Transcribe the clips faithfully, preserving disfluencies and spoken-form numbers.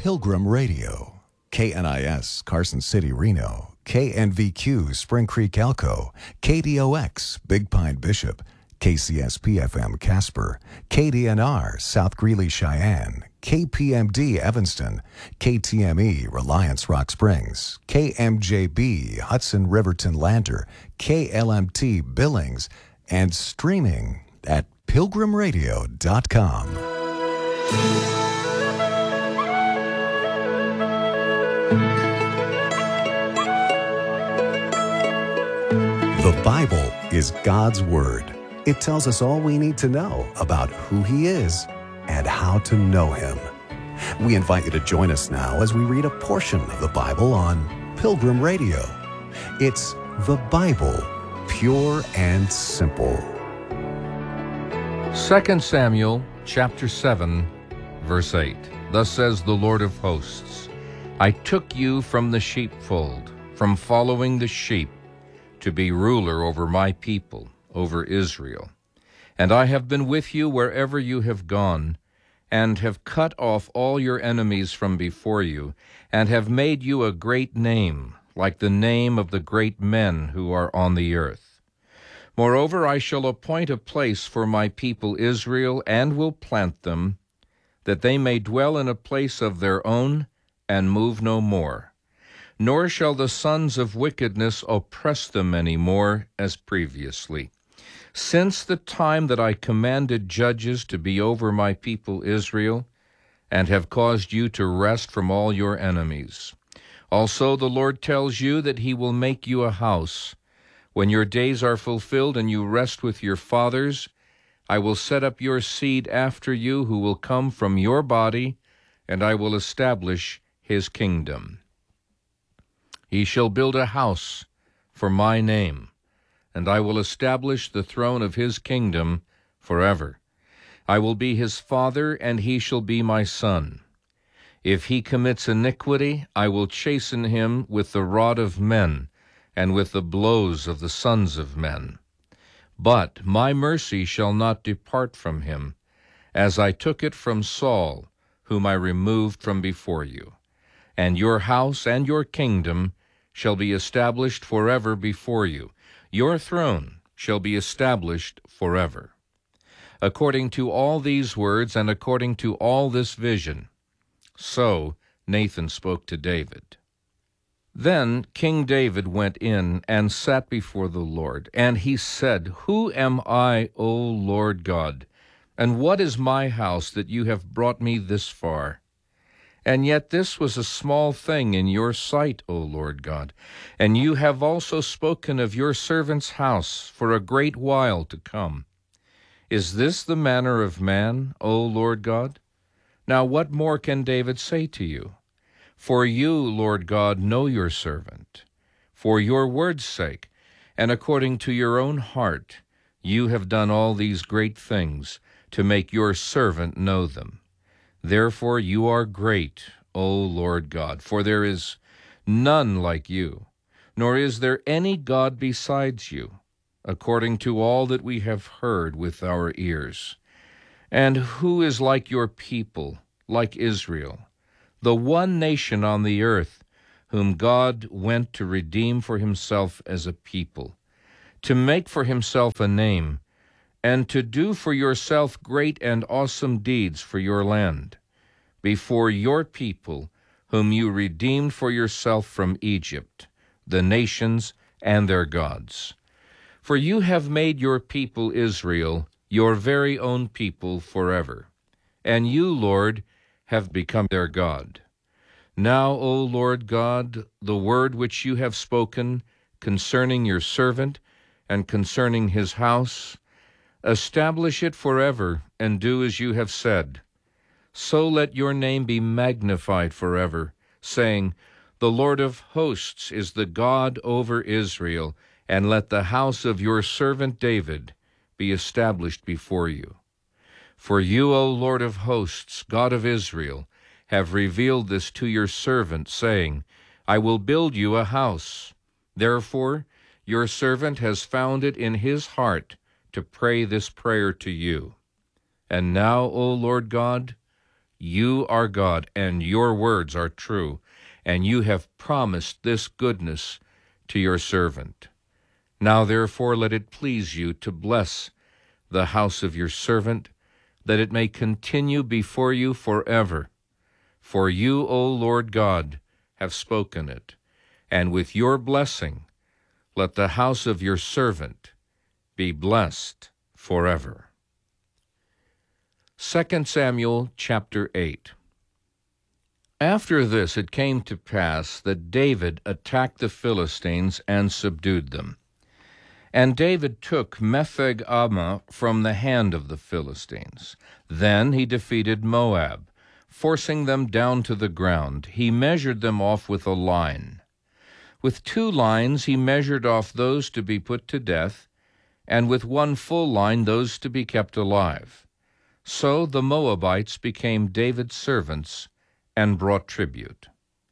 Pilgrim Radio. K N I S, Carson City, Reno. K N V Q, Spring Creek, Elko. K D O X, Big Pine, Bishop. K C S P F M, Casper. K D N R, South Greeley, Cheyenne. K P M D, Evanston. K T M E, Reliance, Rock Springs. K M J B, Hudson, Riverton, Lander. K L M T, Billings. And streaming at pilgrim radio dot com. The Bible is God's Word. It tells us all we need to know about who He is and how to know Him. We invite you to join us now as we read a portion of the Bible on Pilgrim Radio. It's the Bible, pure and simple. Second Samuel chapter seven, verse eight. Thus says the Lord of hosts, I took you from the sheepfold, from following the sheep, to be ruler over my people, over Israel. And I have been with you wherever you have gone, and have cut off all your enemies from before you, and have made you a great name, like the name of the great men who are on the earth. Moreover, I shall appoint a place for my people Israel, and will plant them, that they may dwell in a place of their own, and move no more. Nor shall the sons of wickedness oppress them any more as previously. Since the time that I commanded judges to be over my people Israel, and have caused you to rest from all your enemies. Also the Lord tells you that He will make you a house. When your days are fulfilled and you rest with your fathers, I will set up your seed after you who will come from your body, and I will establish His kingdom. He shall build a house for my name, and I will establish the throne of his kingdom forever. I will be his father, and he shall be my son. If he commits iniquity, I will chasten him with the rod of men, and with the blows of the sons of men. But my mercy shall not depart from him, as I took it from Saul, whom I removed from before you. And your house and your kingdom shall be established forever before you. Your throne shall be established forever. According to all these words and according to all this vision, so Nathan spoke to David. Then King David went in and sat before the Lord, and he said, Who am I, O Lord God, and what is my house that you have brought me this far? And yet this was a small thing in your sight, O Lord God. And you have also spoken of your servant's house for a great while to come. Is this the manner of man, O Lord God? Now what more can David say to you? For you, Lord God, know your servant. For your word's sake, and according to your own heart, you have done all these great things to make your servant know them. Therefore you are great, O Lord God, for there is none like you, nor is there any God besides you, according to all that we have heard with our ears. And who is like your people, like Israel, the one nation on the earth, whom God went to redeem for himself as a people, to make for himself a name, and to do for yourself great and awesome deeds for your land, before your people, whom you redeemed for yourself from Egypt, the nations and their gods. For you have made your people Israel your very own people forever, and you, Lord, have become their God. Now, O Lord God, the word which you have spoken concerning your servant and concerning his house, establish it forever, and do as you have said. So let your name be magnified forever, saying, The Lord of hosts is the God over Israel, and let the house of your servant David be established before you. For you, O Lord of hosts, God of Israel, have revealed this to your servant, saying, I will build you a house. Therefore your servant has found it in his heart to pray this prayer to you. And now, O Lord God, You are God, and your words are true, and you have promised this goodness to your servant. Now therefore let it please you to bless the house of your servant, that it may continue before you forever. For you, O Lord God, have spoken it, and with your blessing let the house of your servant be blessed forever. Second Samuel chapter eight. After this it came to pass that David attacked the Philistines and subdued them. And David took Mepheg-ammah from the hand of the Philistines. Then he defeated Moab, forcing them down to the ground. He measured them off with a line. With two lines he measured off those to be put to death, and with one full line those to be kept alive. So the Moabites became David's servants and brought tribute.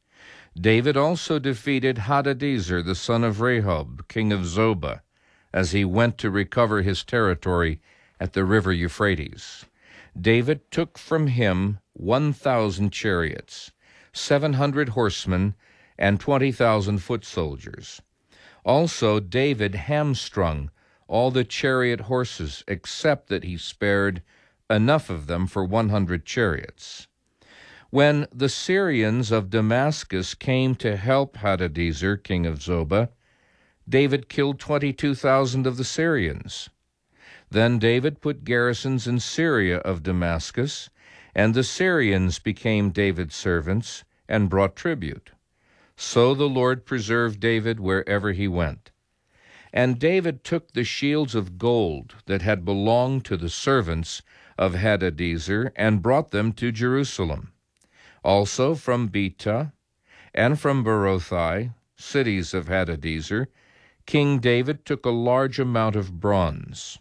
David also defeated Hadadezer, the son of Rehob, king of Zobah, as he went to recover his territory at the river Euphrates. David took from him one thousand chariots, seven hundred horsemen, and twenty thousand foot soldiers. Also David hamstrung all the chariot horses, except that he spared enough of them for one hundred chariots. When the Syrians of Damascus came to help Hadadezer, king of Zobah, David killed twenty-two thousand of the Syrians. Then David put garrisons in Syria of Damascus, and the Syrians became David's servants and brought tribute. So the Lord preserved David wherever he went. And David took the shields of gold that had belonged to the servants of Hadadezer and brought them to Jerusalem. Also from Betah and from Berothai, cities of Hadadezer, King David took a large amount of bronze.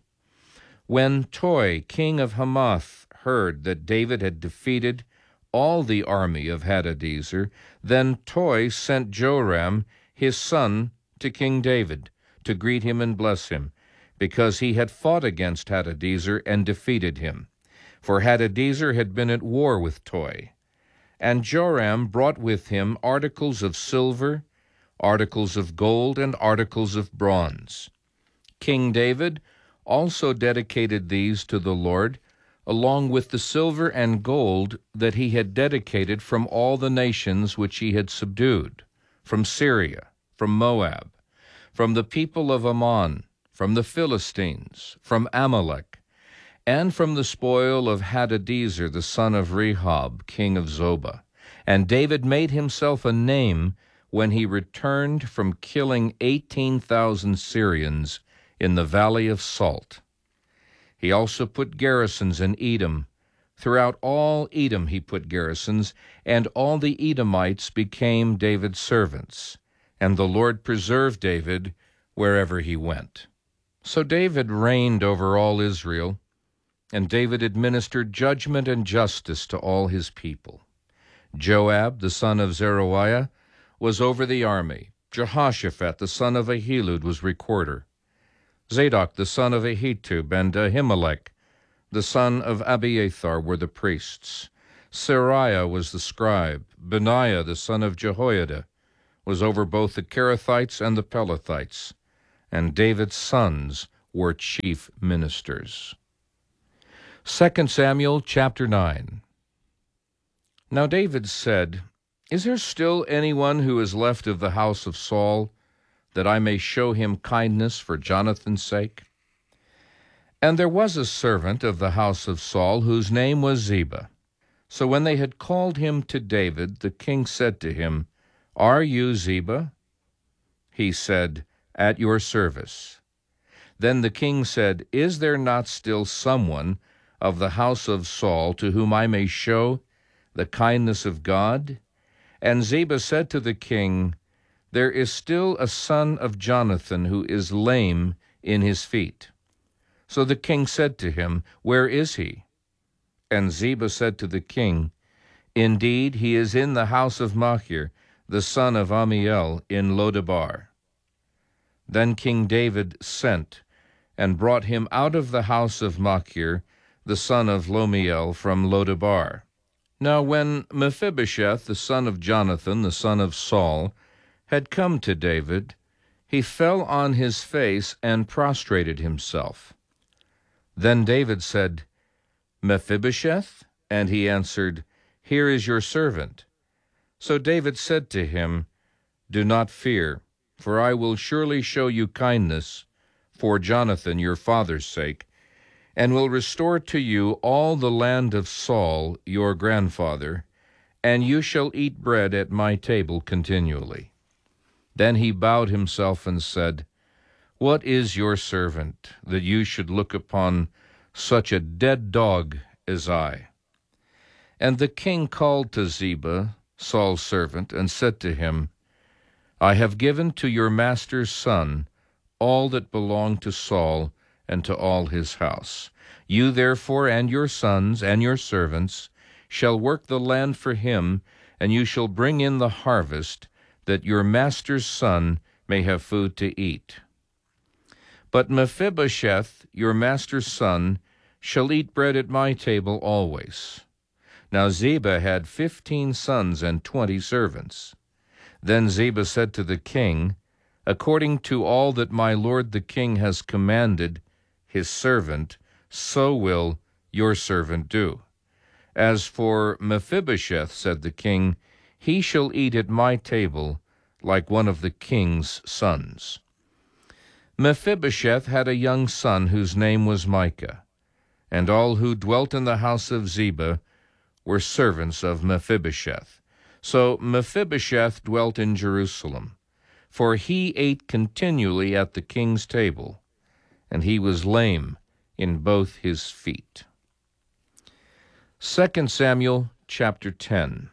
When Toi, king of Hamath, heard that David had defeated all the army of Hadadezer, then Toi sent Joram, his son, to King David, to greet him and bless him, because he had fought against Hadadezer and defeated him. For Hadadezer had been at war with Toi. And Joram brought with him articles of silver, articles of gold, and articles of bronze. King David also dedicated these to the Lord, along with the silver and gold that he had dedicated from all the nations which he had subdued, from Syria, from Moab, from the people of Ammon, from the Philistines, from Amalek, and from the spoil of Hadadezer, the son of Rehob, king of Zobah. And David made himself a name when he returned from killing eighteen thousand Syrians in the Valley of Salt. He also put garrisons in Edom. Throughout all Edom he put garrisons, and all the Edomites became David's servants. And the Lord preserved David wherever he went. So David reigned over all Israel, and David administered judgment and justice to all his people. Joab, the son of Zeruiah, was over the army. Jehoshaphat, the son of Ahilud, was recorder. Zadok, the son of Ahitub, and Ahimelech, the son of Abiathar, were the priests. Seraiah was the scribe. Benaiah, the son of Jehoiada, was over both the Kerethites and the Pelethites. And David's sons were chief ministers. Second Samuel chapter nine. Now David said, Is there still anyone who is left of the house of Saul, that I may show him kindness for Jonathan's sake? And there was a servant of the house of Saul, whose name was Ziba. So when they had called him to David, the king said to him, Are you Ziba? He said, At your service. Then the king said, Is there not still someone of the house of Saul to whom I may show the kindness of God? And Ziba said to the king, There is still a son of Jonathan who is lame in his feet. So the king said to him, Where is he? And Ziba said to the king, Indeed, he is in the house of Machir, the son of Ammiel, in Lodebar. Then King David sent and brought him out of the house of Machir, the son of Lomiel, from Lodebar. Now when Mephibosheth, the son of Jonathan, the son of Saul, had come to David, he fell on his face and prostrated himself. Then David said, Mephibosheth? And he answered, Here is your servant. So David said to him, Do not fear, for I will surely show you kindness for Jonathan your father's sake, and will restore to you all the land of Saul your grandfather, and you shall eat bread at my table continually. Then he bowed himself and said, What is your servant, that you should look upon such a dead dog as I? And the king called to Ziba, Saul's servant, and said to him, I have given to your master's son all that belonged to Saul and to all his house. You therefore and your sons and your servants shall work the land for him, and you shall bring in the harvest, that your master's son may have food to eat. But Mephibosheth, your master's son, shall eat bread at my table always. Now Ziba had fifteen sons and twenty servants. Then Ziba said to the king, According to all that my lord the king has commanded his servant, so will your servant do. As for Mephibosheth, said the king, he shall eat at my table like one of the king's sons. Mephibosheth had a young son whose name was Micah, and all who dwelt in the house of Ziba were servants of Mephibosheth. So Mephibosheth dwelt in Jerusalem, for he ate continually at the king's table, and he was lame in both his feet. Second Samuel chapter ten.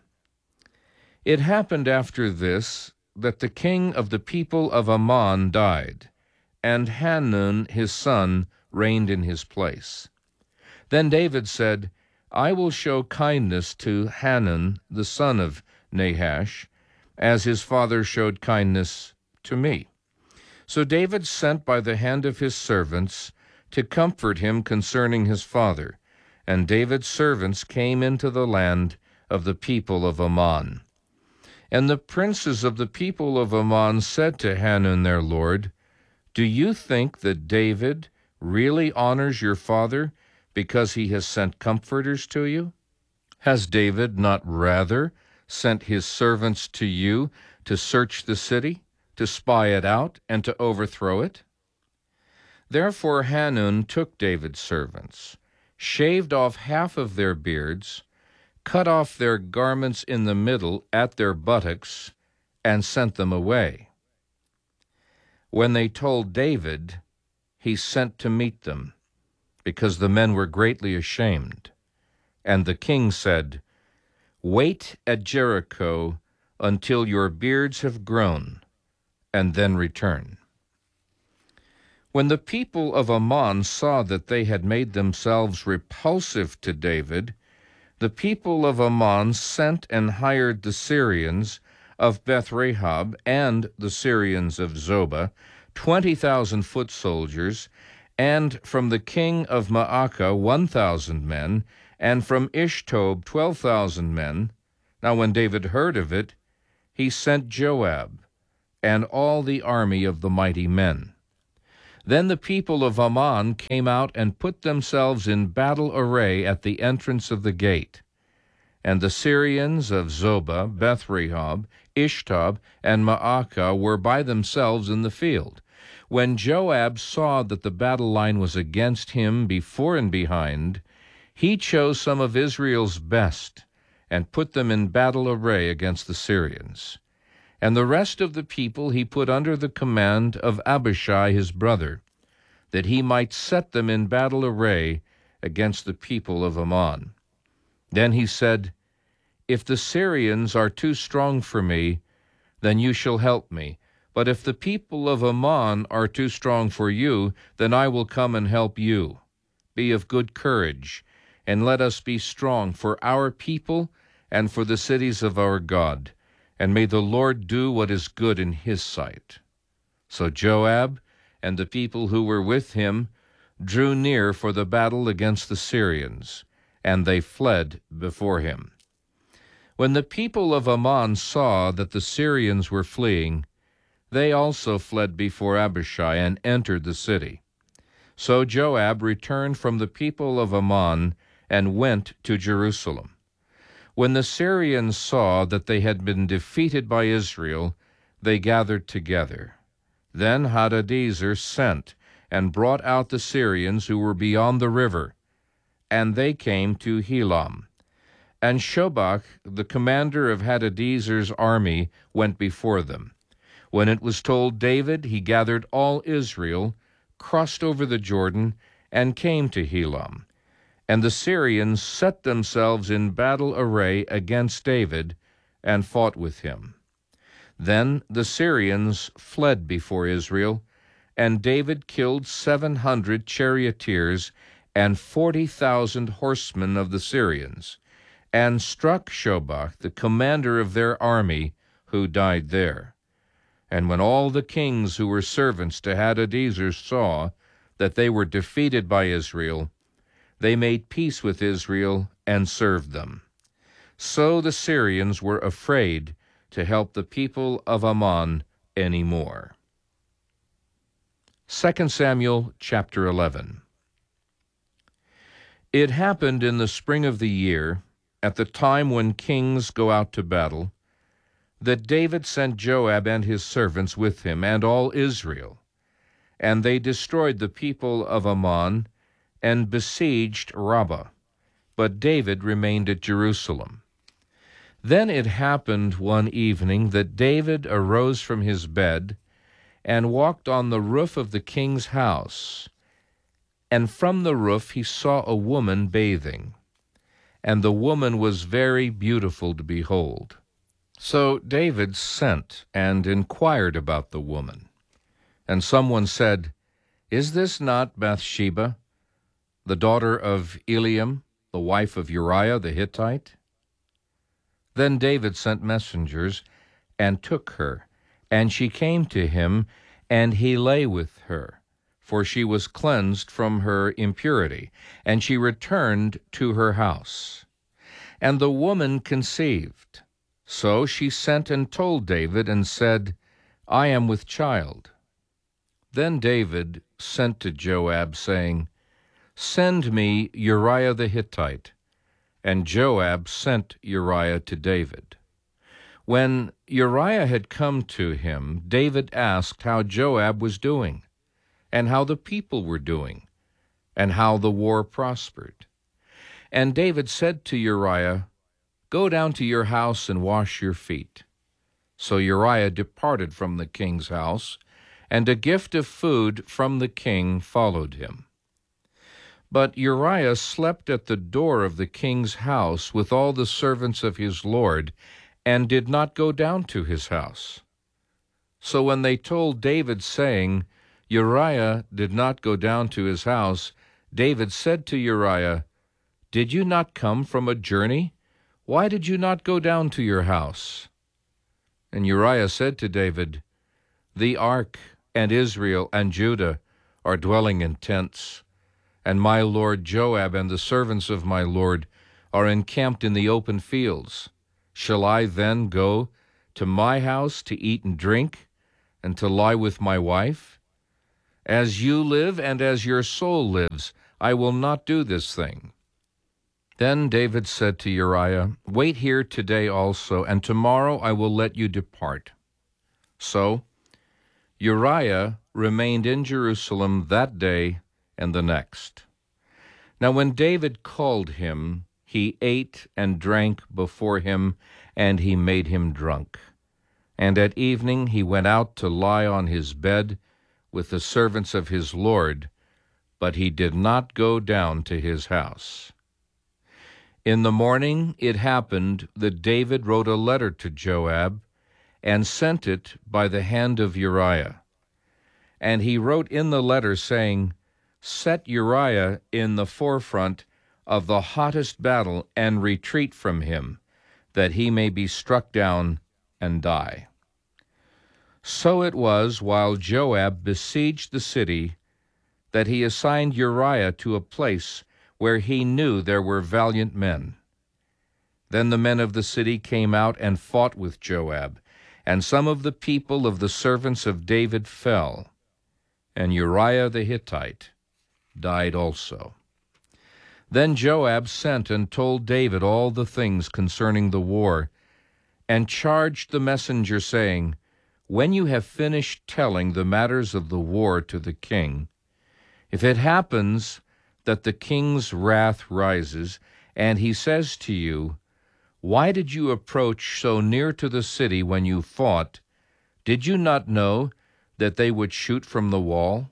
It happened after this that the king of the people of Ammon died, and Hanun his son reigned in his place. Then David said, I will show kindness to Hanun the son of Nahash, as his father showed kindness to me. So David sent by the hand of his servants to comfort him concerning his father, and David's servants came into the land of the people of Ammon. And the princes of the people of Ammon said to Hanun their lord, Do you think that David really honors your father because he has sent comforters to you? Has David not rather sent his servants to you to search the city, to spy it out, and to overthrow it? Therefore Hanun took David's servants, shaved off half of their beards, cut off their garments in the middle at their buttocks, and sent them away. When they told David, he sent to meet them, because the men were greatly ashamed. And the king said, Wait at Jericho until your beards have grown, and then return. When the people of Ammon saw that they had made themselves repulsive to David, the people of Ammon sent and hired the Syrians of Beth-Rehob and the Syrians of Zobah, twenty thousand foot soldiers, and from the king of Maacah one thousand men, and from Ishtob twelve thousand men. Now when David heard of it, he sent Joab, and all the army of the mighty men. Then the people of Ammon came out and put themselves in battle array at the entrance of the gate. And the Syrians of Zobah, Beth-Rehob, Ishtob, and Maacah were by themselves in the field. When Joab saw that the battle line was against him before and behind, he chose some of Israel's best and put them in battle array against the Syrians. And the rest of the people he put under the command of Abishai his brother, that he might set them in battle array against the people of Ammon. Then he said, If the Syrians are too strong for me, then you shall help me. But if the people of Ammon are too strong for you, then I will come and help you. Be of good courage, and let us be strong for our people and for the cities of our God. And may the Lord do what is good in his sight. So Joab and the people who were with him drew near for the battle against the Syrians, and they fled before him. When the people of Ammon saw that the Syrians were fleeing, they also fled before Abishai and entered the city. So Joab returned from the people of Ammon and went to Jerusalem. When the Syrians saw that they had been defeated by Israel, they gathered together. Then Hadadezer sent and brought out the Syrians who were beyond the river, and they came to Helam. And Shobach, the commander of Hadadezer's army, went before them. When it was told David, he gathered all Israel, crossed over the Jordan, and came to Helam. And the Syrians set themselves in battle array against David, and fought with him. Then the Syrians fled before Israel, and David killed seven hundred charioteers and forty thousand horsemen of the Syrians, and struck Shobach, the commander of their army, who died there. And when all the kings who were servants to Hadadezer saw that they were defeated by Israel, they made peace with Israel and served them. So the Syrians were afraid to help the people of Ammon any more. Second Samuel chapter eleven. It happened in the spring of the year, at the time when kings go out to battle, that David sent Joab and his servants with him and all Israel, and they destroyed the people of Ammon and besieged Rabbah, but David remained at Jerusalem. Then it happened one evening that David arose from his bed and walked on the roof of the king's house, and from the roof he saw a woman bathing, and the woman was very beautiful to behold. So David sent and inquired about the woman. And someone said, "Is this not Bathsheba, the daughter of Eliam, the wife of Uriah the Hittite?" Then David sent messengers and took her, and she came to him, and he lay with her, for she was cleansed from her impurity, and she returned to her house. And the woman conceived. So she sent and told David and said, "I am with child." Then David sent to Joab, saying, "Send me Uriah the Hittite." And Joab sent Uriah to David. When Uriah had come to him, David asked how Joab was doing, and how the people were doing, and how the war prospered. And David said to Uriah, "Go down to your house and wash your feet." So Uriah departed from the king's house, and a gift of food from the king followed him. But Uriah slept at the door of the king's house with all the servants of his lord, and did not go down to his house. So when they told David, saying, "Uriah did not go down to his house," David said to Uriah, "Did you not come from a journey? Why did you not go down to your house?" And Uriah said to David, "The ark and Israel and Judah are dwelling in tents, and my lord Joab and the servants of my lord are encamped in the open fields. Shall I then go to my house to eat and drink, and to lie with my wife? As you live and as your soul lives, I will not do this thing." Then David said to Uriah, "Wait here today also, and tomorrow I will let you depart." So Uriah remained in Jerusalem that day and the next. Now when David called him, he ate and drank before him, and he made him drunk. And at evening he went out to lie on his bed with the servants of his lord, but he did not go down to his house. In the morning it happened that David wrote a letter to Joab, and sent it by the hand of Uriah. And he wrote in the letter, saying, "Set Uriah in the forefront of the hottest battle, and retreat from him, that he may be struck down and die." So it was, while Joab besieged the city, that he assigned Uriah to a place where he knew there were valiant men. Then the men of the city came out and fought with Joab, and some of the people of the servants of David fell, and Uriah the Hittite died also. Then Joab sent and told David all the things concerning the war, and charged the messenger, saying, When you have finished telling the matters of the war to the king, if it happens that the king's wrath rises, and he says to you, Why did you approach so near to the city when you fought? Did you not know that they would shoot from the wall?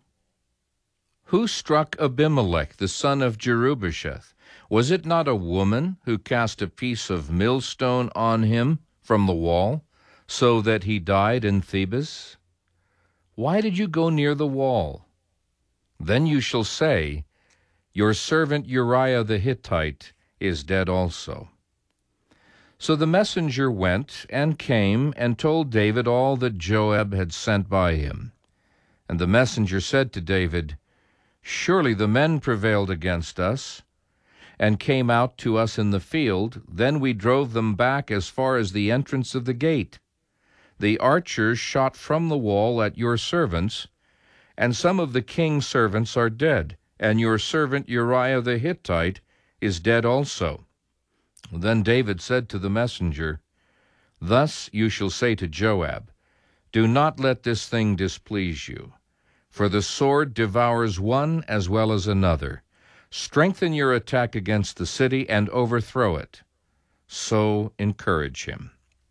Who struck Abimelech, the son of Jerubbesheth? Was it not a woman who cast a piece of millstone on him from the wall, so that he died in Thebez? Why did you go near the wall? Then you shall say, Your servant Uriah the Hittite is dead also. So the messenger went and came and told David all that Joab had sent by him. And the messenger said to David, Surely the men prevailed against us, and came out to us in the field. Then we drove them back as far as the entrance of the gate. The archers shot from the wall at your servants, and some of the king's servants are dead, and your servant Uriah the Hittite is dead also. Then David said to the messenger, Thus you shall say to Joab, Do not let this thing displease you, for the sword devours one as well as another. Strengthen your attack against the city and overthrow it. So encourage him.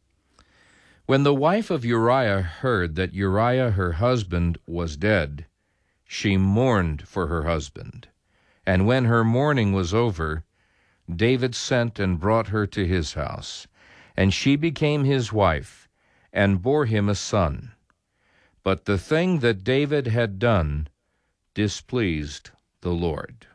When the wife of Uriah heard that Uriah her husband was dead, she mourned for her husband. And when her mourning was over, David sent and brought her to his house, and she became his wife, and bore him a son. But the thing that David had done displeased the Lord.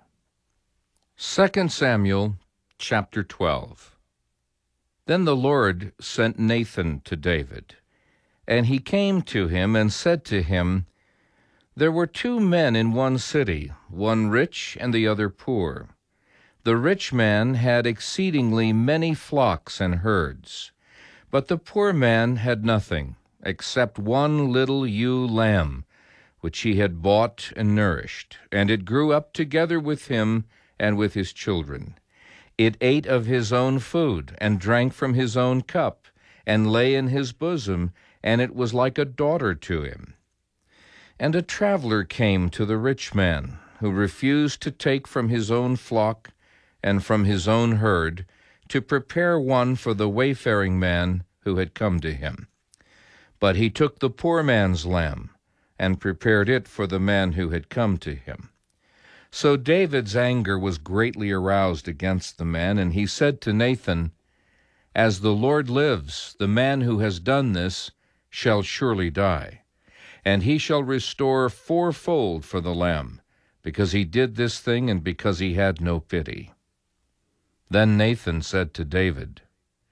Second Samuel chapter twelve. Then the Lord sent Nathan to David, and he came to him and said to him, There were two men in one city, one rich and the other poor. The rich man had exceedingly many flocks and herds, but the poor man had nothing, except one little ewe lamb, which he had bought and nourished, and it grew up together with him and with his children. It ate of his own food, and drank from his own cup, and lay in his bosom, and it was like a daughter to him. And a traveler came to the rich man, who refused to take from his own flock and from his own herd, to prepare one for the wayfaring man who had come to him. But he took the poor man's lamb, and prepared it for the man who had come to him. So David's anger was greatly aroused against the man, and he said to Nathan, As the Lord lives, the man who has done this shall surely die, and he shall restore fourfold for the lamb, because he did this thing and because he had no pity. Then Nathan said to David,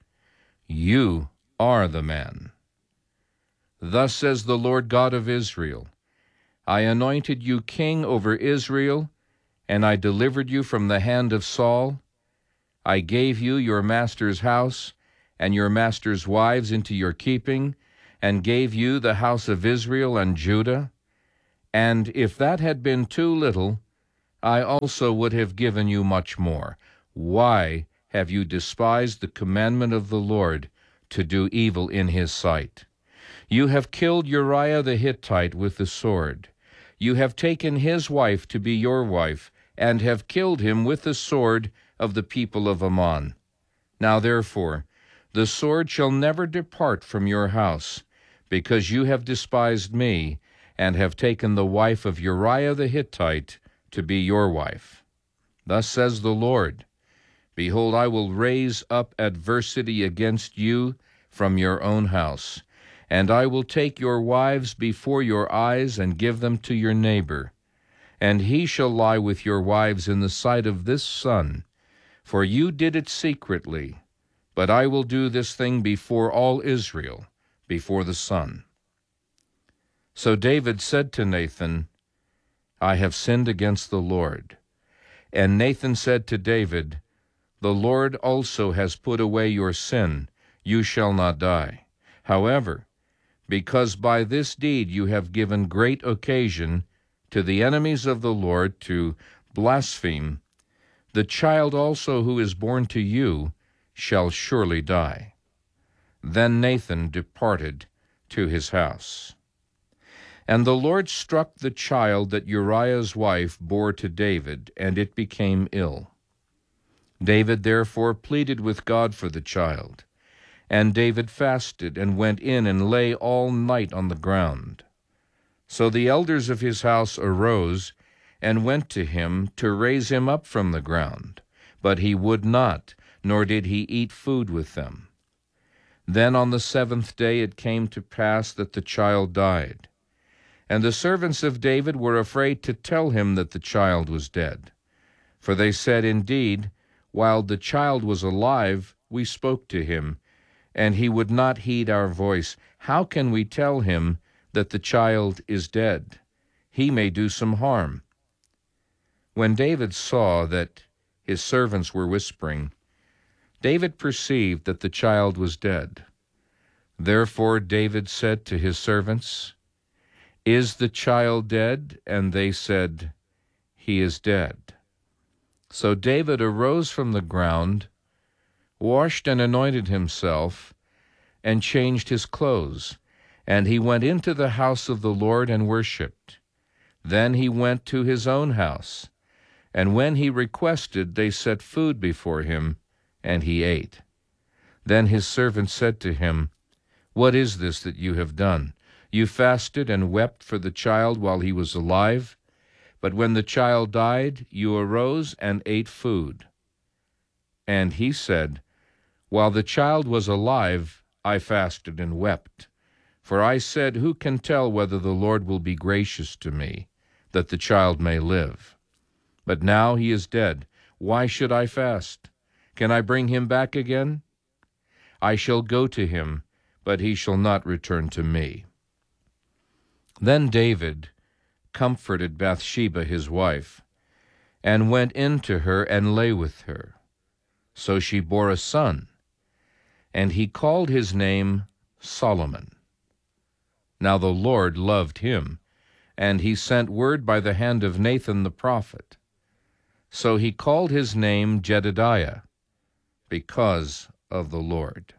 You are the man. Thus says the Lord God of Israel, I anointed you king over Israel, and I delivered you from the hand of Saul. I gave you your master's house and your master's wives into your keeping, and gave you the house of Israel and Judah. And if that had been too little, I also would have given you much more. Why have you despised the commandment of the Lord to do evil in his sight? You have killed Uriah the Hittite with the sword. You have taken his wife to be your wife, and have killed him with the sword of the people of Ammon. Now therefore, the sword shall never depart from your house, because you have despised me, and have taken the wife of Uriah the Hittite to be your wife. Thus says the Lord, Behold, I will raise up adversity against you from your own house, and I will take your wives before your eyes and give them to your neighbor. And he shall lie with your wives in the sight of this sun, for you did it secretly. But I will do this thing before all Israel, before the sun. So David said to Nathan, I have sinned against the Lord. And Nathan said to David, The Lord also has put away your sin. You shall not die. However, because by this deed you have given great occasion to the enemies of the Lord to blaspheme, the child also who is born to you shall surely die." Then Nathan departed to his house. And the Lord struck the child that Uriah's wife bore to David, and it became ill. David therefore pleaded with God for the child. And David fasted, and went in and lay all night on the ground. So the elders of his house arose, and went to him to raise him up from the ground. But he would not, nor did he eat food with them. Then on the seventh day it came to pass that the child died. And the servants of David were afraid to tell him that the child was dead. For they said, "Indeed, while the child was alive, we spoke to him, and he would not heed our voice. How can we tell him that the child is dead? He may do some harm." When David saw that his servants were whispering, David perceived that the child was dead. Therefore David said to his servants, "Is the child dead?" And they said, "He is dead." So David arose from the ground, washed and anointed himself, and changed his clothes. And he went into the house of the Lord and worshipped. Then he went to his own house, and when he requested, they set food before him, and he ate. Then his servant said to him, "What is this that you have done? You fasted and wept for the child while he was alive, but when the child died, you arose and ate food." And he said, "While the child was alive, I fasted and wept. For I said, who can tell whether the Lord will be gracious to me, that the child may live? But now he is dead. Why should I fast? Can I bring him back again? I shall go to him, but he shall not return to me." Then David comforted Bathsheba his wife, and went in to her and lay with her. So she bore a son, and he called his name Solomon. Now the Lord loved him, and he sent word by the hand of Nathan the prophet. So he called his name Jedidiah, because of the Lord.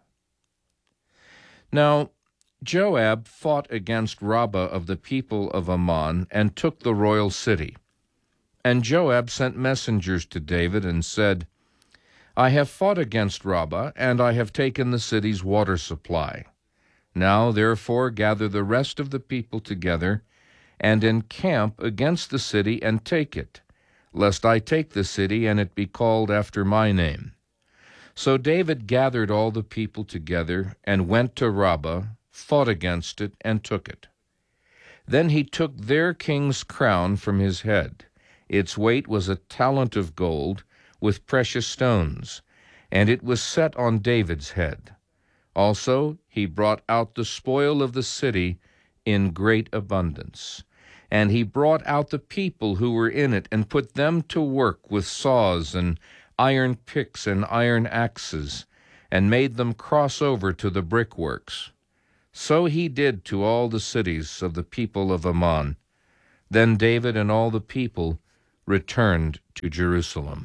Now Joab fought against Rabbah of the people of Ammon, and took the royal city. And Joab sent messengers to David, and said, "I have fought against Rabbah, and I have taken the city's water supply. Now therefore gather the rest of the people together, and encamp against the city, and take it, lest I take the city, and it be called after my name." So David gathered all the people together, and went to Rabbah, fought against it, and took it. Then he took their king's crown from his head. Its weight was a talent of gold, with precious stones, and it was set on David's head. Also he brought out the spoil of the city in great abundance. And he brought out the people who were in it, and put them to work with saws and iron picks and iron axes, and made them cross over to the brickworks. So he did to all the cities of the people of Ammon. Then David and all the people returned to Jerusalem.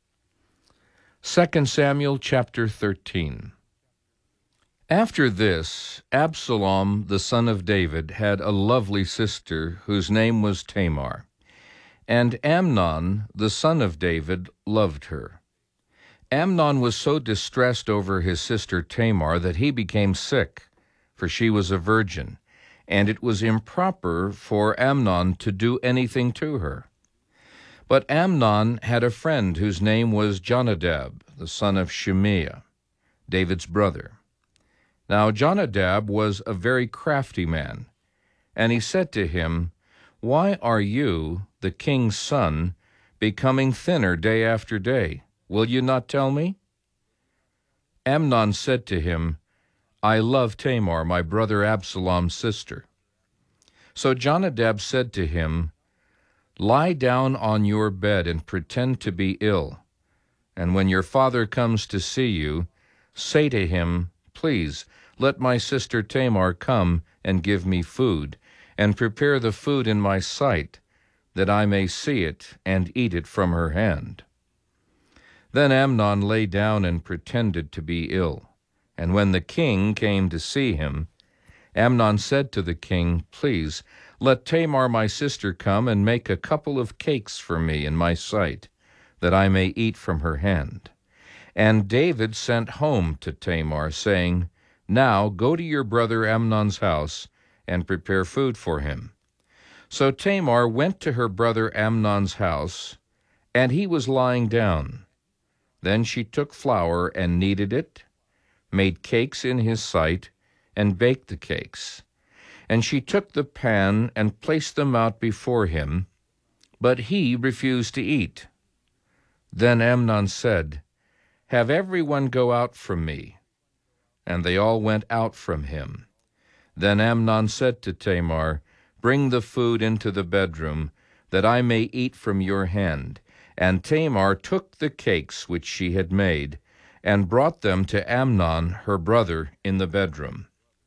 Second Samuel chapter thirteen. After this, Absalom the son of David had a lovely sister whose name was Tamar, and Amnon the son of David loved her. Amnon was so distressed over his sister Tamar that he became sick, for she was a virgin, and it was improper for Amnon to do anything to her. But Amnon had a friend whose name was Jonadab, the son of Shimeah, David's brother. Now Jonadab was a very crafty man, and he said to him, "Why are you, the king's son, becoming thinner day after day? Will you not tell me?" Amnon said to him, "I love Tamar, my brother Absalom's sister." So Jonadab said to him, "Lie down on your bed and pretend to be ill, And when your father comes to see you, say to him, Please, let my sister Tamar come and give me food, and prepare the food in my sight, that I may see it and eat it from her hand. Then Amnon lay down and pretended to be ill. And when the king came to see him, Amnon said to the king, Please, let Tamar my sister come and make a couple of cakes for me in my sight, that I may eat from her hand. And David sent home to Tamar, saying, Now go to your brother Amnon's house, and prepare food for him. So Tamar went to her brother Amnon's house, and he was lying down. Then she took flour and kneaded it, made cakes in his sight, and baked the cakes. And she took the pan and placed them out before him, but he refused to eat. Then Amnon said, Have everyone go out from me. And they all went out from him. Then Amnon said to Tamar, Bring the food into the bedroom, that I may eat from your hand. And Tamar took the cakes which she had made, and brought them to Amnon her brother in the bedroom.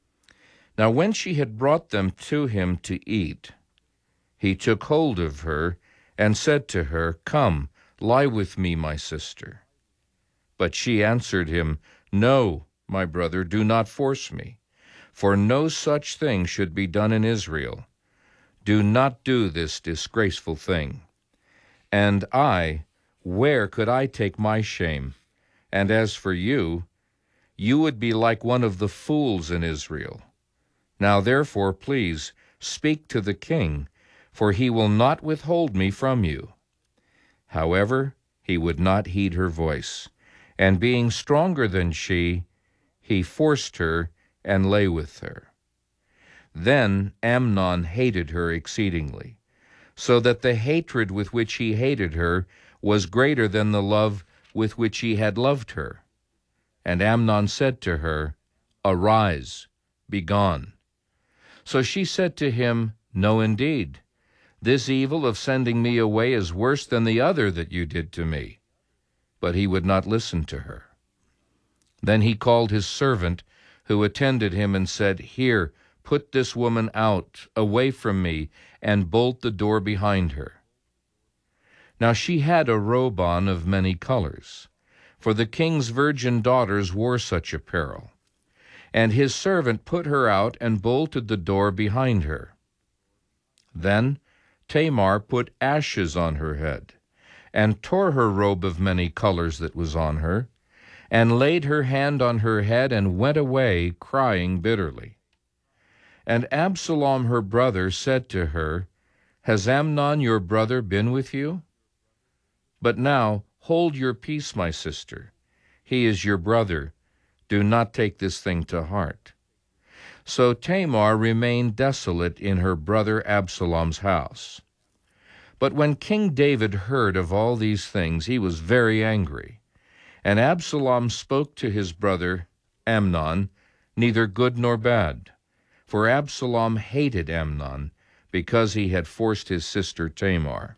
Now when she had brought them to him to eat, he took hold of her, and said to her, Come, lie with me, my sister. But she answered him, No, my brother, do not force me, for no such thing should be done in Israel. Do not do this disgraceful thing. And I, where could I take my shame? And as for you, you would be like one of the fools in Israel. Now therefore, please, speak to the king, for he will not withhold me from you. However, he would not heed her voice, and being stronger than she, he forced her and lay with her. Then Amnon hated her exceedingly, so that the hatred with which he hated her was greater than the love with which he had loved her. And Amnon said to her, Arise, be gone. So she said to him, No, indeed. This evil of sending me away is worse than the other that you did to me. But he would not listen to her. Then he called his servant, who attended him, and said, Here, put this woman out, away from me, and bolt the door behind her. Now she had a robe on of many colors, for the king's virgin daughters wore such apparel. And his servant put her out and bolted the door behind her. Then Tamar put ashes on her head, and tore her robe of many colors that was on her, and laid her hand on her head, and went away, crying bitterly. And Absalom her brother said to her, Has Amnon your brother been with you? But now hold your peace, my sister. He is your brother. Do not take this thing to heart. So Tamar remained desolate in her brother Absalom's house. But when King David heard of all these things, he was very angry. And Absalom spoke to his brother Amnon, neither good nor bad. For Absalom hated Amnon, because he had forced his sister Tamar.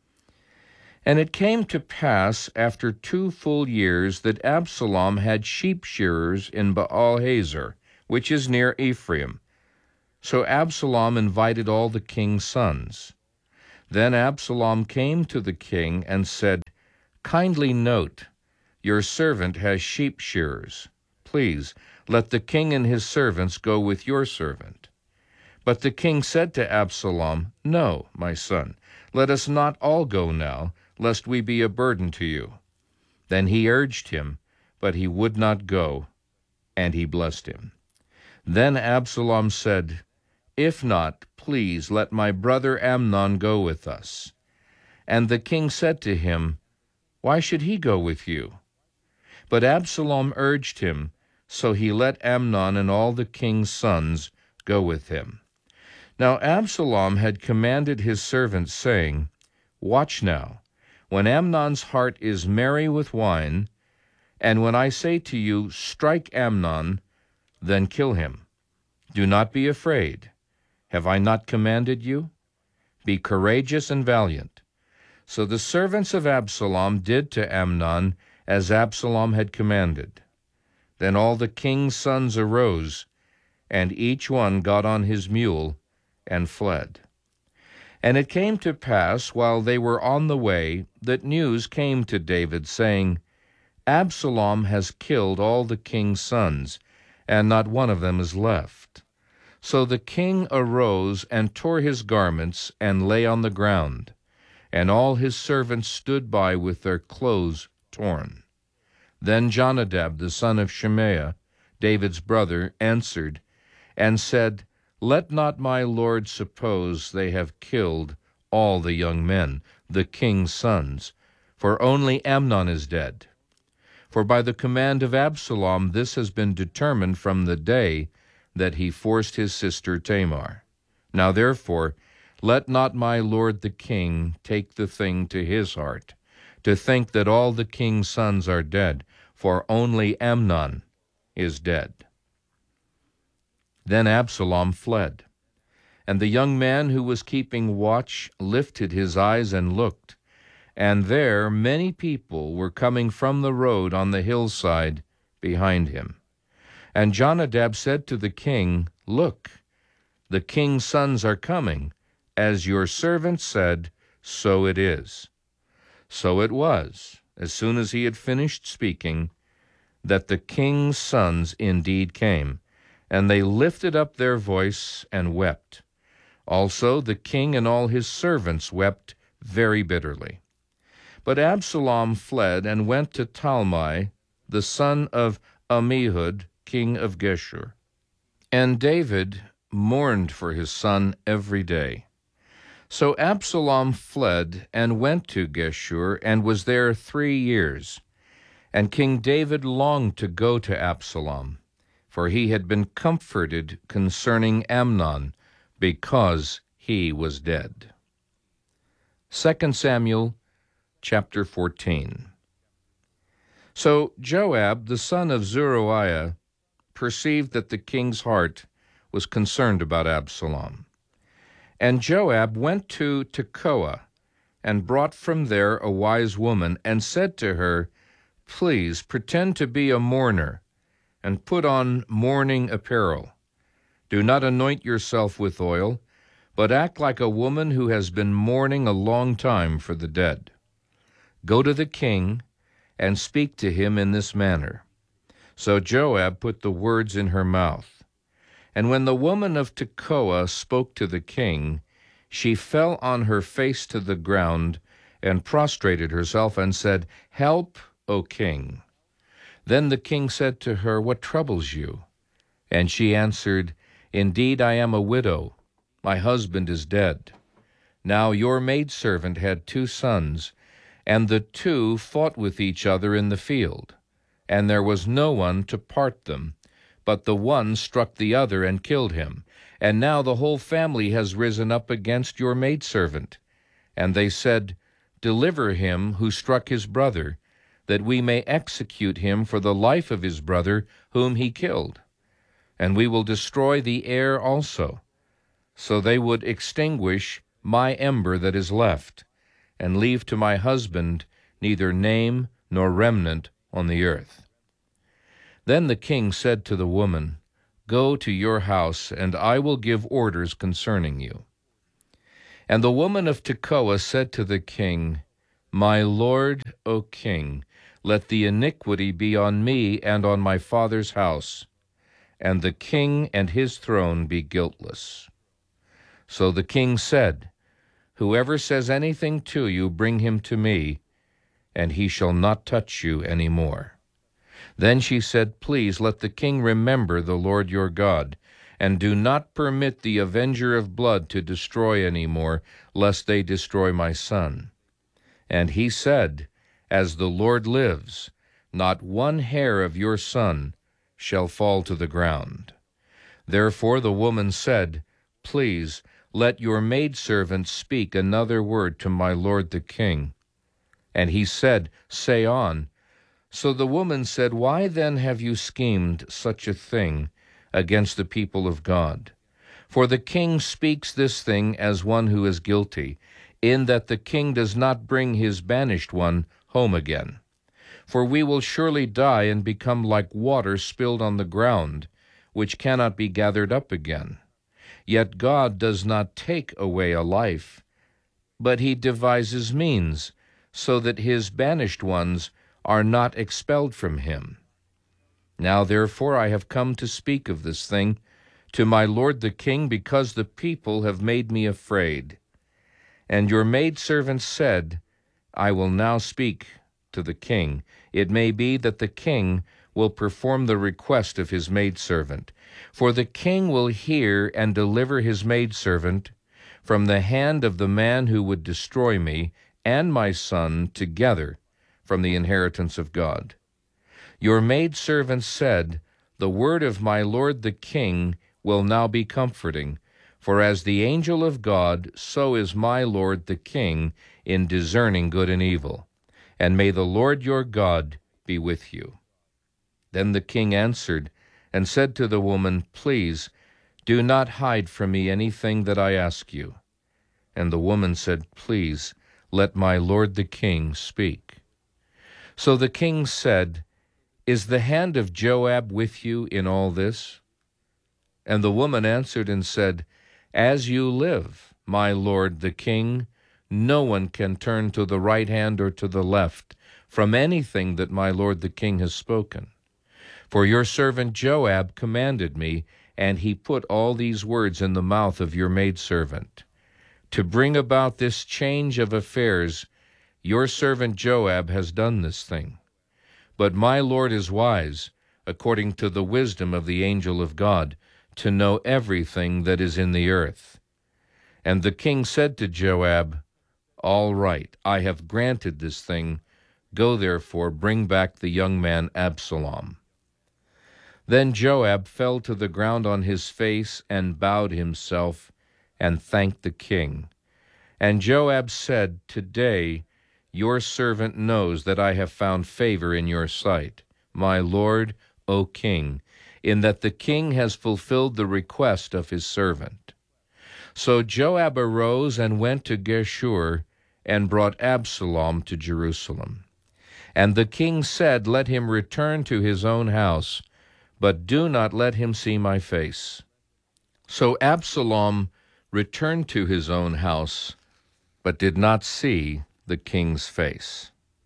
And it came to pass after two full years that Absalom had sheep shearers in Baal-hazor, which is near Ephraim. So Absalom invited all the king's sons. Then Absalom came to the king and said, Kindly note, your servant has sheep shearers. Please, let the king and his servants go with your servant. But the king said to Absalom, No, my son, let us not all go now, lest we be a burden to you. Then he urged him, but he would not go, and he blessed him. Then Absalom said, If not, please let my brother Amnon go with us. And the king said to him, Why should he go with you? But Absalom urged him, so he let Amnon and all the king's sons go with him. Now Absalom had commanded his servants, saying, Watch now, when Amnon's heart is merry with wine, and when I say to you, Strike Amnon, then kill him. Do not be afraid. Have I not commanded you? Be courageous and valiant. So the servants of Absalom did to Amnon as Absalom had commanded. Then all the king's sons arose, and each one got on his mule and fled. And it came to pass, while they were on the way, that news came to David, saying, Absalom has killed all the king's sons, and not one of them is left. So the king arose and tore his garments and lay on the ground, and all his servants stood by with their clothes torn. Then Jonadab the son of Shimea, David's brother, answered and said, Let not my lord suppose they have killed all the young men, the king's sons, for only Amnon is dead. For by the command of Absalom this has been determined from the day that he forced his sister Tamar. Now therefore, let not my lord the king take the thing to his heart, to think that all the king's sons are dead, for only Amnon is dead. Then Absalom fled, and the young man who was keeping watch lifted his eyes and looked, and there many people were coming from the road on the hillside behind him. And Jonadab said to the king, Look, the king's sons are coming. As your servant said, so it is. So it was, as soon as he had finished speaking, that the king's sons indeed came, and they lifted up their voice and wept. Also the king and all his servants wept very bitterly. But Absalom fled and went to Talmai, the son of Ammihud, king of Geshur. And David mourned for his son every day. So Absalom fled and went to Geshur, and was there three years. And King David longed to go to Absalom, for he had been comforted concerning Amnon, because he was dead. Second Samuel chapter fourteen. So Joab, the son of Zeruiah, perceived that the king's heart was concerned about Absalom. And Joab went to Tekoa, and brought from there a wise woman, and said to her, Please pretend to be a mourner, and put on mourning apparel. Do not anoint yourself with oil, but act like a woman who has been mourning a long time for the dead. Go to the king, and speak to him in this manner. So Joab put the words in her mouth. And when the woman of Tekoa spoke to the king, she fell on her face to the ground, and prostrated herself, and said, Help, O king. Then the king said to her, What troubles you? And she answered, Indeed, I am a widow. My husband is dead. Now your maidservant had two sons, and the two fought with each other in the field. And there was no one to part them, but the one struck the other and killed him. And now the whole family has risen up against your maidservant. And they said, Deliver him who struck his brother, that we may execute him for the life of his brother whom he killed. And we will destroy the heir also. So they would extinguish my ember that is left, and leave to my husband neither name nor remnant on the earth. Then the king said to the woman, Go to your house, and I will give orders concerning you. And the woman of Tekoa said to the king, My lord, O king, let the iniquity be on me and on my father's house, and the king and his throne be guiltless. So the king said, Whoever says anything to you, bring him to me, and he shall not touch you any more. Then she said, Please let the king remember the Lord your God, and do not permit the avenger of blood to destroy any more, lest they destroy my son. And he said, As the Lord lives, not one hair of your son shall fall to the ground. Therefore the woman said, Please let your maidservant speak another word to my lord the king. And he said, Say on. So the woman said, Why then have you schemed such a thing against the people of God? For the king speaks this thing as one who is guilty, in that the king does not bring his banished one home again. For we will surely die and become like water spilled on the ground, which cannot be gathered up again. Yet God does not take away a life, but he devises means, so that his banished ones are not expelled from him. Now therefore I have come to speak of this thing to my lord the king, because the people have made me afraid. And your maidservant said, I will now speak to the king. It may be that the king will perform the request of his maidservant. For the king will hear and deliver his maidservant from the hand of the man who would destroy me and my son together from the inheritance of God. Your maidservant said, The word of my lord the king will now be comforting, for as the angel of God, so is my lord the king in discerning good and evil. And may the Lord your God be with you. Then the king answered and said to the woman, Please, do not hide from me anything that I ask you. And the woman said, Please, let my lord the king speak. So the king said, Is the hand of Joab with you in all this? And the woman answered and said, As you live, my lord the king, no one can turn to the right hand or to the left from anything that my lord the king has spoken. For your servant Joab commanded me, and he put all these words in the mouth of your maidservant. To bring about this change of affairs, your servant Joab has done this thing. But my lord is wise, according to the wisdom of the angel of God, to know everything that is in the earth. And the king said to Joab, All right, I have granted this thing. Go therefore, bring back the young man Absalom. Then Joab fell to the ground on his face and bowed himself and thanked the king. And Joab said, Today your servant knows that I have found favor in your sight, my lord, O king, in that the king has fulfilled the request of his servant. So Joab arose and went to Geshur and brought Absalom to Jerusalem. And the king said, Let him return to his own house, but do not let him see my face. So Absalom returned to his own house, but did not see the king's face.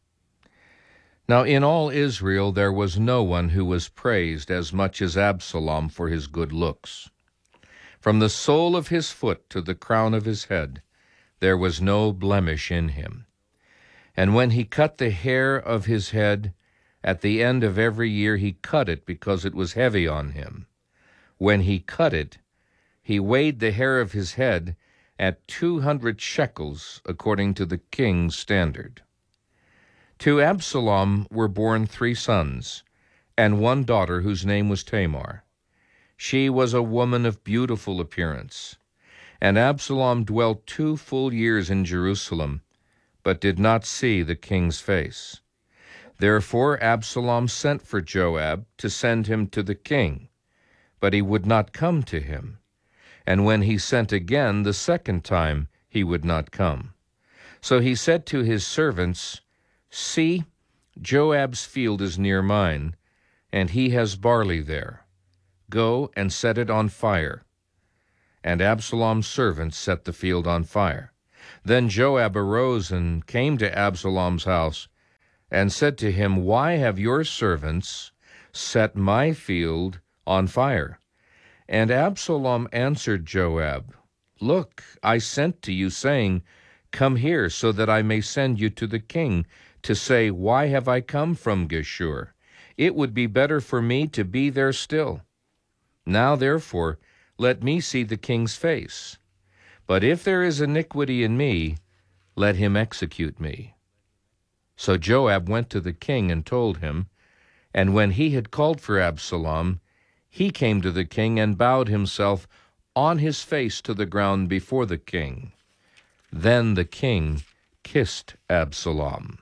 Now in all Israel there was no one who was praised as much as Absalom for his good looks. From the sole of his foot to the crown of his head, there was no blemish in him. And when he cut the hair of his head, at the end of every year he cut it because it was heavy on him. When he cut it, he weighed the hair of his head at two hundred shekels, according to the king's standard. To Absalom were born three sons, and one daughter whose name was Tamar. She was a woman of beautiful appearance. And Absalom dwelt two full years in Jerusalem, but did not see the king's face. Therefore Absalom sent for Joab to send him to the king, but he would not come to him. And when he sent again the second time, he would not come. So he said to his servants, See, Joab's field is near mine, and he has barley there. Go and set it on fire. And Absalom's servants set the field on fire. Then Joab arose and came to Absalom's house, and said to him, Why have your servants set my field on fire? And Absalom answered Joab, Look, I sent to you, saying, Come here, so that I may send you to the king, to say, Why have I come from Geshur? It would be better for me to be there still. Now, therefore, let me see the king's face. But if there is iniquity in me, let him execute me. So Joab went to the king and told him, and when he had called for Absalom, he came to the king and bowed himself on his face to the ground before the king. Then the king kissed Absalom.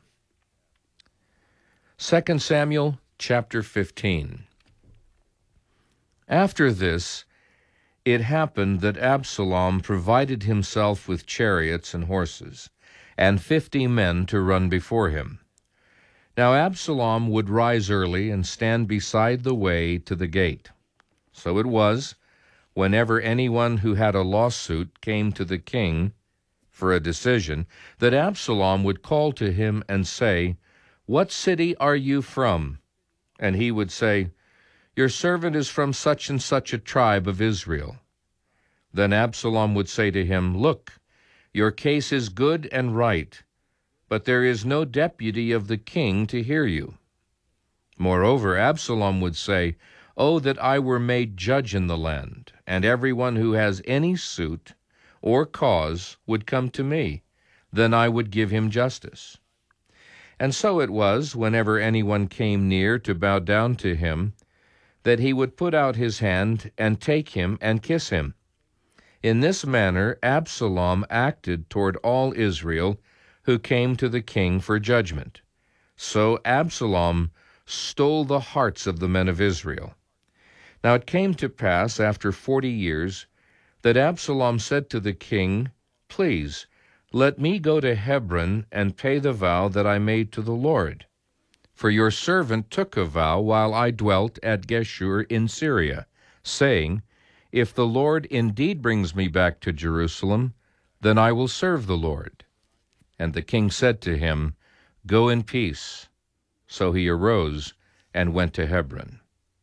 Second Samuel chapter fifteen. After this, it happened that Absalom provided himself with chariots and horses, and fifty men to run before him. Now Absalom would rise early and stand beside the way to the gate. So it was, whenever anyone who had a lawsuit came to the king for a decision, that Absalom would call to him and say, "What city are you from?" And he would say, "Your servant is from such and such a tribe of Israel." Then Absalom would say to him, "Look, your case is good and right, but there is no deputy of the king to hear you." Moreover, Absalom would say, "Oh, that I were made judge in the land, and everyone who has any suit or cause would come to me, then I would give him justice." And so it was, whenever anyone came near to bow down to him, that he would put out his hand and take him and kiss him. In this manner Absalom acted toward all Israel who came to the king for judgment. So Absalom stole the hearts of the men of Israel. Now it came to pass after forty years that Absalom said to the king, "Please, let me go to Hebron and pay the vow that I made to the Lord. For your servant took a vow while I dwelt at Geshur in Syria, saying, 'If the Lord indeed brings me back to Jerusalem, then I will serve the Lord.' And the king said to him, 'Go in peace.' So he arose and went to Hebron.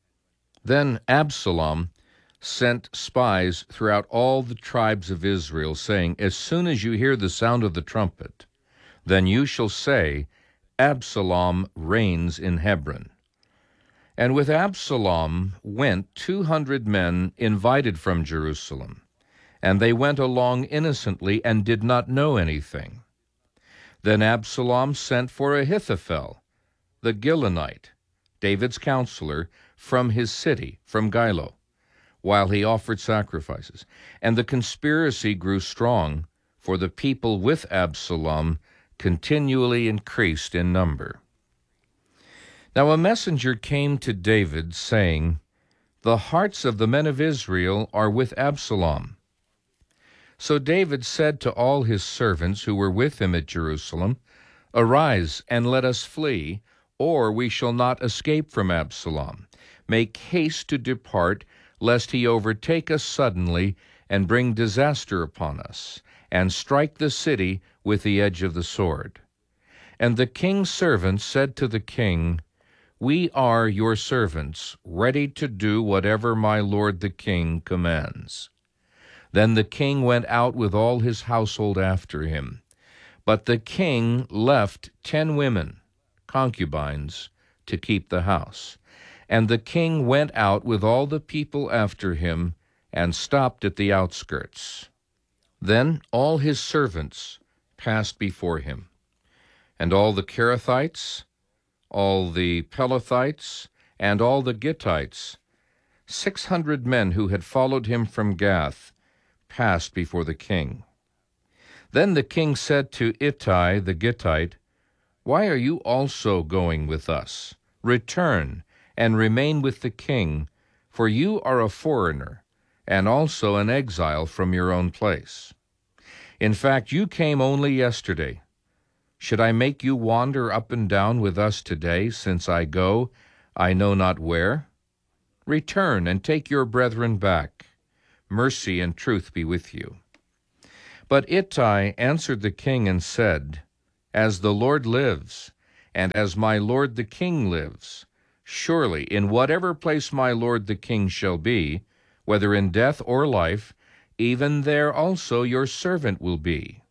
Then Absalom sent spies throughout all the tribes of Israel, saying, 'As soon as you hear the sound of the trumpet, then you shall say, Absalom reigns in Hebron.' And with Absalom went two hundred men invited from Jerusalem, and they went along innocently and did not know anything. Then Absalom sent for Ahithophel, the Gilonite, David's counselor, from his city, from Gilo, while he offered sacrifices. And the conspiracy grew strong, for the people with Absalom continually increased in number. Now a messenger came to David, saying, 'The hearts of the men of Israel are with Absalom.' So David said to all his servants who were with him at Jerusalem, 'Arise, and let us flee, or we shall not escape from Absalom. Make haste to depart, lest he overtake us suddenly and bring disaster upon us, and strike the city with the edge of the sword.' And the king's servants said to the king, 'We are your servants, ready to do whatever my lord the king commands.' Then the king went out with all his household after him. But the king left ten women, concubines, to keep the house. And the king went out with all the people after him, and stopped at the outskirts. Then all his servants passed before him, and all the Kerethites, all the Pelethites, and all the Gittites, six hundred men who had followed him from Gath, passed before the king. Then the king said to Ittai the Gittite, 'Why are you also going with us? Return and remain with the king, for you are a foreigner, and also an exile from your own place. In fact, you came only yesterday. Should I make you wander up and down with us today, since I go, I know not where? Return and take your brethren back. Mercy and truth be with you.' But Ittai answered the king and said, 'As the Lord lives, and as my lord the king lives, surely in whatever place my lord the king shall be, whether in death or life, even there also your servant will be.'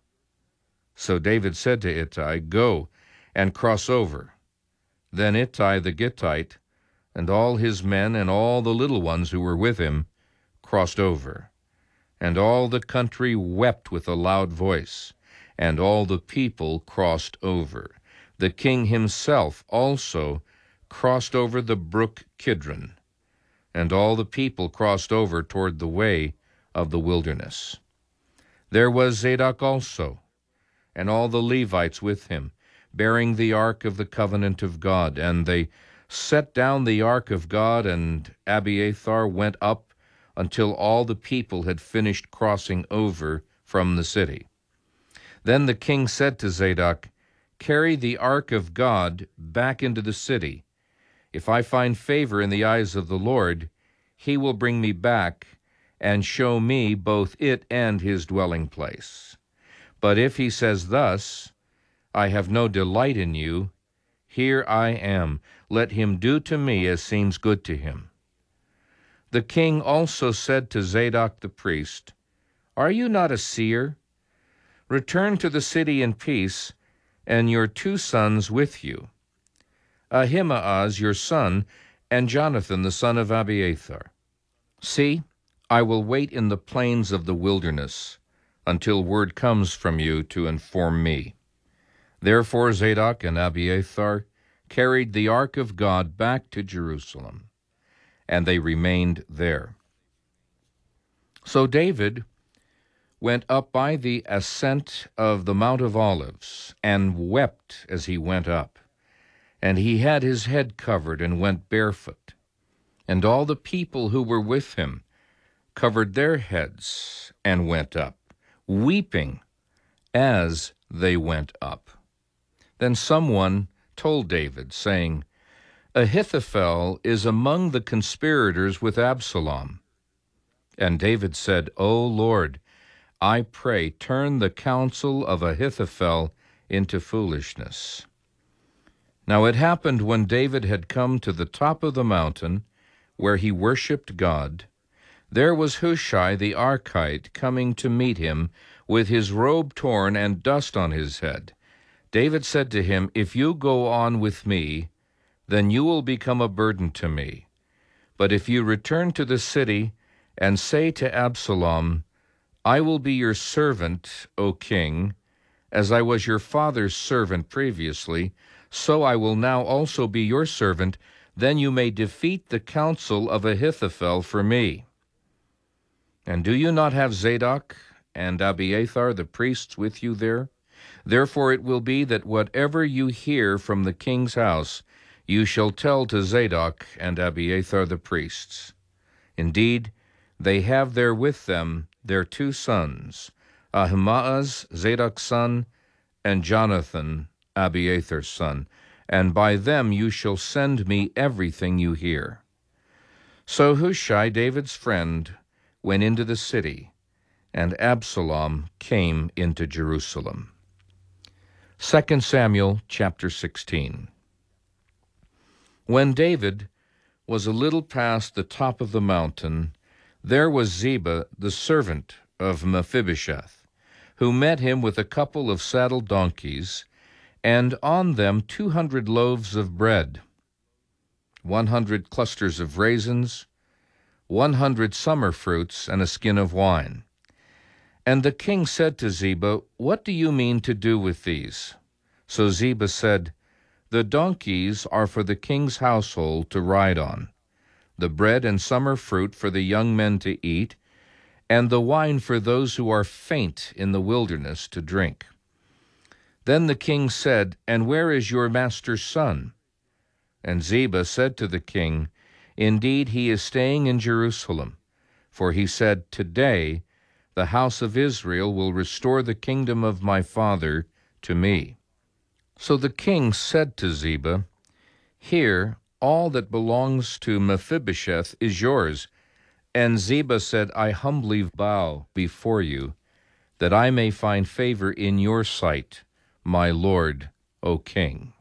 So David said to Ittai, 'Go and cross over.' Then Ittai the Gittite, and all his men and all the little ones who were with him, crossed over. And all the country wept with a loud voice, and all the people crossed over. The king himself also crossed over the brook Kidron, and all the people crossed over toward the way of the wilderness. There was Zadok also, and all the Levites with him, bearing the ark of the covenant of God. And they set down the ark of God, and Abiathar went up until all the people had finished crossing over from the city. Then the king said to Zadok, carry the ark of God back into the city. If I find favor in the eyes of the Lord, he will bring me back and show me both it and his dwelling place. But if he says thus, I have no delight in you, here I am, let him do to me as seems good to him. The king also said to Zadok the priest, Are you not a seer? Return to the city in peace, and your two sons with you, Ahimaaz your son, and Jonathan the son of Abiathar. See, I will wait in the plains of the wilderness until word comes from you to inform me. Therefore Zadok and Abiathar carried the ark of God back to Jerusalem, and they remained there. So David went up by the ascent of the Mount of Olives, and wept as he went up. And he had his head covered, and went barefoot. And all the people who were with him covered their heads, and went up, weeping as they went up. Then someone told David, saying, Ahithophel is among the conspirators with Absalom. And David said, O Lord, I pray, turn the counsel of Ahithophel into foolishness. Now it happened when David had come to the top of the mountain, where he worshipped God, there was Hushai the Archite coming to meet him, with his robe torn and dust on his head. David said to him, If you go on with me, then you will become a burden to me. But if you return to the city and say to Absalom, I will be your servant, O king, as I was your father's servant previously, so I will now also be your servant, then you may defeat the counsel of Ahithophel for me. And do you not have Zadok and Abiathar the priests with you there? Therefore it will be that whatever you hear from the king's house, you shall tell to Zadok and Abiathar the priests. Indeed, they have there with them their two sons, Ahimaaz, Zadok's son, and Jonathan, Abiathar's son, and by them you shall send me everything you hear. So Hushai, David's friend, went into the city, and Absalom came into Jerusalem. Second Samuel chapter sixteen. When David was a little past the top of the mountain, there was Ziba, the servant of Mephibosheth, who met him with a couple of saddled donkeys, and on them two hundred loaves of bread, one hundred clusters of raisins, one hundred summer fruits, and a skin of wine. And the king said to Ziba, What do you mean to do with these? So Ziba said, The donkeys are for the king's household to ride on, the bread and summer fruit for the young men to eat, and the wine for those who are faint in the wilderness to drink. Then the king said, And where is your master's son? And Ziba said to the king, Indeed, he is staying in Jerusalem, for he said, Today the house of Israel will restore the kingdom of my father to me. So the king said to Ziba, Here, all that belongs to Mephibosheth is yours. And Ziba said, I humbly bow before you, that I may find favor in your sight, my lord, O king.